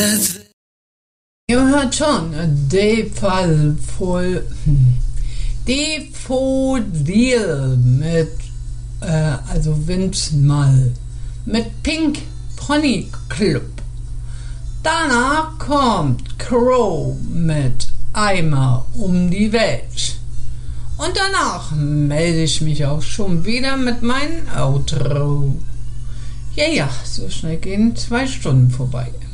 Ihr hört schon, Daffodil mit, also Windmal, mit Pink Pony Club. Danach kommt Crow mit Eimer um die Welt. Und danach melde ich mich auch schon wieder mit meinem Outro. Ja, so schnell gehen 2 Stunden vorbei.